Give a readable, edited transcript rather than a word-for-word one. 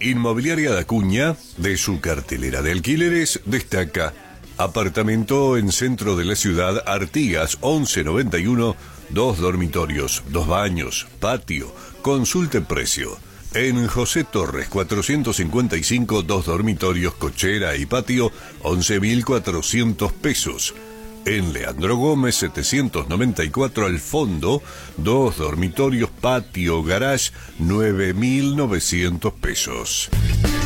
Inmobiliaria de Acuña, de su cartelera de alquileres, destaca apartamento en centro de la ciudad, Artigas 1191, 2 dormitorios, 2 baños, patio, consulte precio. En José Torres 455, 2 dormitorios, cochera y patio, 11.400 pesos. En Leandro Gómez 794 al fondo, 2 dormitorios, patio, garage, 9.900 pesos.